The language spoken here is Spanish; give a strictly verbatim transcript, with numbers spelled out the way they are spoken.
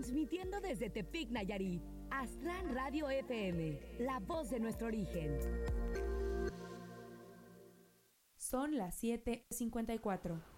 Transmitiendo desde Tepic, Nayarit. Aztlán Radio F M, la voz de nuestro origen. Son las siete cincuenta y cuatro.